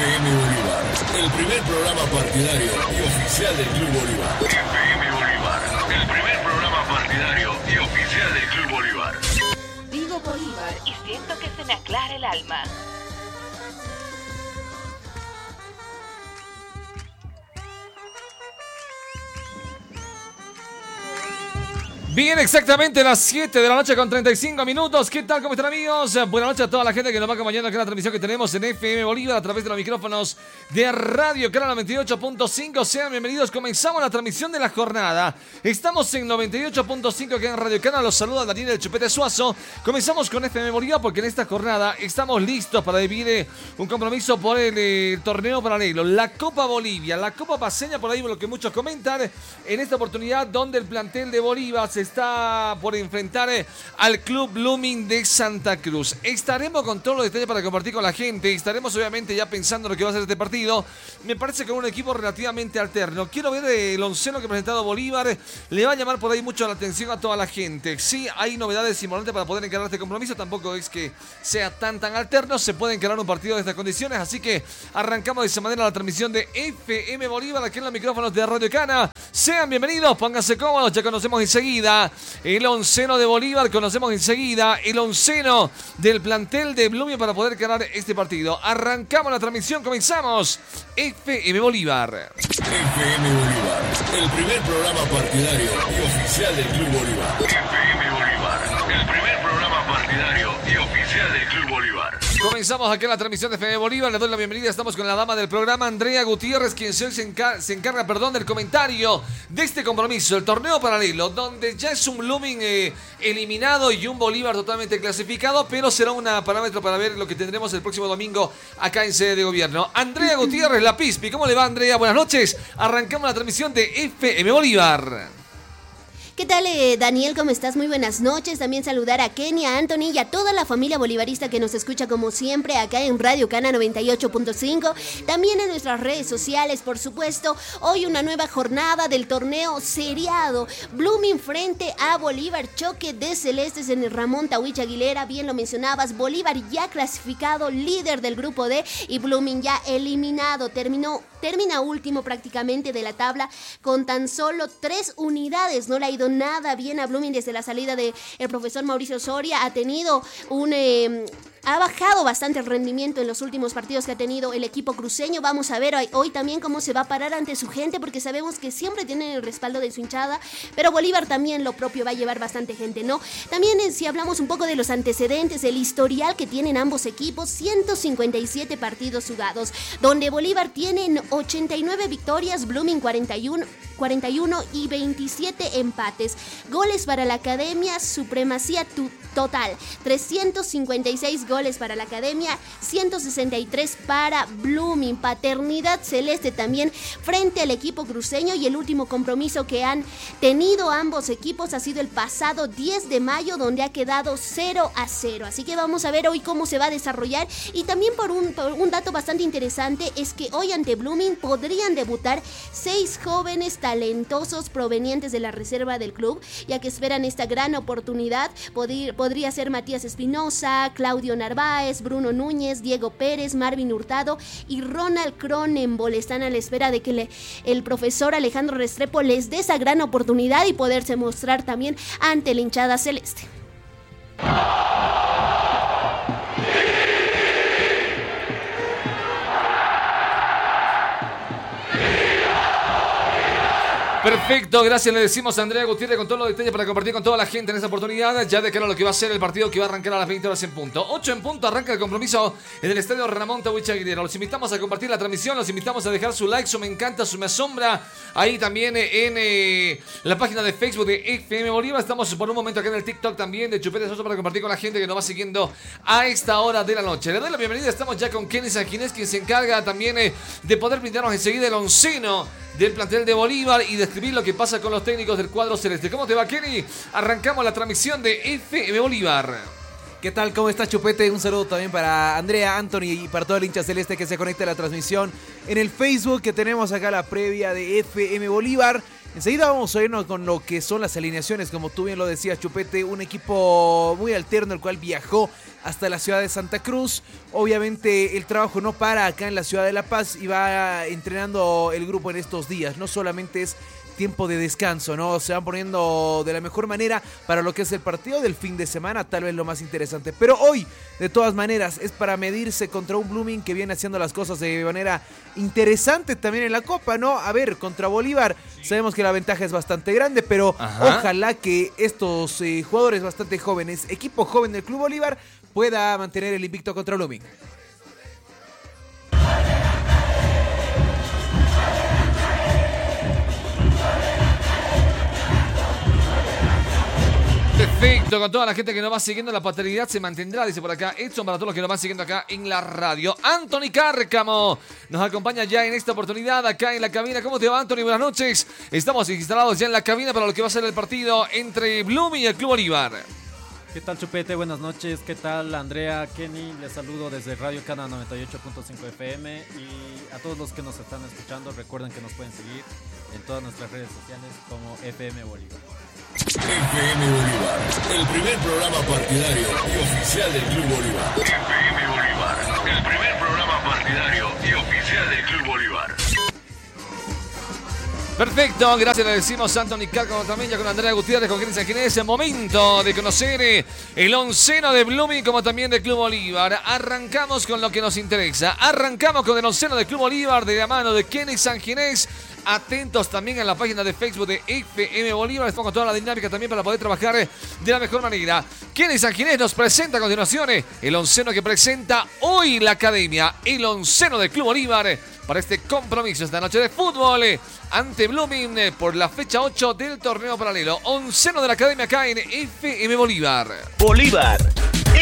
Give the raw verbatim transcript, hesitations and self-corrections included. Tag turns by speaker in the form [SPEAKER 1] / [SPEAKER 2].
[SPEAKER 1] M Bolívar, el primer programa partidario y oficial del Club Bolívar. F M Bolívar, el primer programa partidario y oficial del Club Bolívar.
[SPEAKER 2] Digo Bolívar y siento que se me aclara el alma.
[SPEAKER 3] Bien, exactamente las siete de la noche con treinta y cinco minutos. ¿Qué tal? ¿Cómo están, amigos? Buenas noches a toda la gente que nos va acompañando aquí en la transmisión que tenemos en F M Bolívar a través de los micrófonos de Radio Canal noventa y ocho punto cinco. Sean bienvenidos. Comenzamos la transmisión de la jornada. Estamos en noventa y ocho punto cinco aquí en Radio Canal. Los saluda Daniel El Chupete Suazo. Comenzamos con F M Bolívar porque en esta jornada estamos listos para vivir un compromiso por el, el torneo paralelo, la Copa Bolivia, la Copa Paceña, por ahí lo que muchos comentan. En esta oportunidad donde el plantel de Bolívar se está por enfrentar al Club Blooming de Santa Cruz. Estaremos con todos los detalles para compartir con la gente. Estaremos obviamente ya pensando en lo que va a ser este partido. Me parece que un equipo relativamente alterno. Quiero ver el onceno que ha presentado Bolívar. Le va a llamar por ahí mucho la atención a toda la gente. Sí, hay novedades importantes para poder encarar este compromiso. Tampoco es que sea tan tan alterno. Se puede encarar un partido de estas condiciones. Así que arrancamos de esa manera la transmisión de F M Bolívar aquí en los micrófonos de Radio Cana. Sean bienvenidos, pónganse cómodos. Ya conocemos enseguida el onceno de Bolívar, conocemos enseguida el onceno del plantel de Blooming para poder ganar este partido. Arrancamos la transmisión, comenzamos F M Bolívar.
[SPEAKER 1] F M Bolívar, el primer programa partidario y oficial del Club Bolívar. F M Bolívar, el primer programa partidario y oficial del Club Bolívar.
[SPEAKER 3] Comenzamos aquí en la transmisión de F M Bolívar. Le doy la bienvenida. Estamos con la dama del programa, Andrea Gutiérrez, quien se, encar- se encarga perdón, del comentario de este compromiso, el torneo paralelo, donde ya es un Blooming eh, eliminado y un Bolívar totalmente clasificado, pero será un parámetro para ver lo que tendremos el próximo domingo acá en sede de gobierno. Andrea Gutiérrez, la Pispi. ¿Cómo le va, Andrea? Buenas noches. Arrancamos la transmisión de F M Bolívar.
[SPEAKER 4] ¿Qué tal, eh, Daniel? ¿Cómo estás? Muy buenas noches. También saludar a Kenny, a Anthony y a toda la familia bolivarista que nos escucha como siempre acá en Radio Cana noventa y ocho punto cinco. También en nuestras redes sociales, por supuesto. Hoy una nueva jornada del torneo seriado. Blooming frente a Bolívar. Choque de celestes en el Ramón Tawich Aguilera. Bien lo mencionabas. Bolívar ya clasificado, líder del grupo D. Y Blooming ya eliminado. Terminó, termina último prácticamente de la tabla con tan solo tres unidades. No le ha ido nada bien a Blooming desde la salida del profesor Mauricio Soria. Ha tenido un... Eh, ha bajado bastante el rendimiento en los últimos partidos que ha tenido el equipo cruceño. Vamos a ver hoy, hoy también cómo se va a parar ante su gente, porque sabemos que siempre tienen el respaldo de su hinchada, pero Bolívar también lo propio, va a llevar bastante gente, ¿no? También eh, si hablamos un poco de los antecedentes, el historial que tienen ambos equipos, ciento cincuenta y siete partidos jugados, donde Bolívar tiene ochenta y nueve victorias, Blooming cuarenta y uno, cuarenta y uno y veintisiete empates. Goles para la academia, supremacía tu- total, trescientos cincuenta y seis goles para la academia, ciento sesenta y tres para Blooming. Paternidad celeste también frente al equipo cruceño, y el último compromiso que han tenido ambos equipos ha sido el pasado diez de mayo, donde ha quedado cero a cero. Así que vamos a ver hoy cómo se va a desarrollar. Y también por un, por un dato bastante interesante es que hoy ante Blooming podrían debutar seis jóvenes talentosos provenientes de la reserva del club, ya que esperan esta gran oportunidad. Podría, podría ser Matías Espinosa, Claudio Narváez, Bruno Núñez, Diego Pérez, Marvin Hurtado y Ronald Cronenbol. Están a la espera de que le, el profesor Alejandro Restrepo les dé esa gran oportunidad y poderse mostrar también ante la hinchada celeste.
[SPEAKER 3] Perfecto, gracias, le decimos a Andrea Gutiérrez con todos los detalles para compartir con toda la gente en esta oportunidad, ya de cara a lo que va a ser el partido que va a arrancar a las veinte horas en punto. ocho en punto arranca el compromiso en el estadio Ramón Tawich Aguilera. Los invitamos a compartir la transmisión, los invitamos a dejar su like, su me encanta, su me asombra, ahí también en eh, la página de Facebook de F M Bolívar. Estamos por un momento acá en el TikTok también de Chupete Soso para compartir con la gente que nos va siguiendo a esta hora de la noche. Le doy la bienvenida, estamos ya con Kenny Sanginés, quien se encarga también eh, de poder brindarnos enseguida el onceno del plantel de Bolívar y describir lo que pasa con los técnicos del cuadro celeste. ¿Cómo te va, Kenny? Arrancamos la transmisión de F M Bolívar.
[SPEAKER 5] ¿Qué tal? ¿Cómo estás, Chupete? Un saludo también para Andrea, Anthony y para todo el hincha celeste que se conecta a la transmisión en el Facebook, que tenemos acá la previa de F M Bolívar. Enseguida vamos a irnos con lo que son las alineaciones, como tú bien lo decías, Chupete, un equipo muy alterno, el cual viajó hasta la ciudad de Santa Cruz. Obviamente el trabajo no para acá en la ciudad de La Paz y va entrenando el grupo en estos días. No solamente es tiempo de descanso, ¿no? Se van poniendo de la mejor manera para lo que es el partido del fin de semana, tal vez lo más interesante. Pero hoy, de todas maneras, es para medirse contra un Blooming que viene haciendo las cosas de manera interesante también en la Copa, ¿no? A ver, contra Bolívar, sabemos que la ventaja es bastante grande, pero Ajá. ojalá que estos eh, jugadores bastante jóvenes, equipo joven del Club Bolívar, pueda mantener el invicto contra Blooming.
[SPEAKER 3] Perfecto, con toda la gente que nos va siguiendo, la paternidad se mantendrá, dice por acá Edson, para todos los que nos van siguiendo acá en la radio. Anthony Cárcamo nos acompaña ya en esta oportunidad acá en la cabina. ¿Cómo te va, Anthony? Buenas noches. Estamos instalados ya en la cabina para lo que va a ser el partido entre Blooming y el Club Bolívar.
[SPEAKER 6] ¿Qué tal, Chupete? Buenas noches. ¿Qué tal, Andrea, Kenny? Les saludo desde Radio Cana noventa y ocho punto cinco F M y a todos los que nos están escuchando, recuerden que nos pueden seguir en todas nuestras redes sociales como F M Bolívar.
[SPEAKER 1] F M Bolívar, el primer programa partidario y oficial del Club Bolívar. F M Bolívar, el primer programa partidario y oficial del Club Bolívar.
[SPEAKER 3] Perfecto, gracias, le decimos a Anthony Cárcamo también, ya con Andrea Gutiérrez, con Kenny Sanginés. Es momento de conocer el onceno de Blooming como también del Club Bolívar. Arrancamos con lo que nos interesa. Arrancamos con el onceno del Club Bolívar de la mano de Kenny Sanginés. Atentos también a la página de Facebook de F M Bolívar. Les pongo toda la dinámica también para poder trabajar de la mejor manera. Kenny Sanginés nos presenta a continuación el onceno que presenta hoy la academia. El onceno del Club Bolívar para este compromiso esta noche de fútbol ante Blooming por la fecha ocho del torneo paralelo. Onceno de la academia acá en F M Bolívar.
[SPEAKER 7] Bolívar,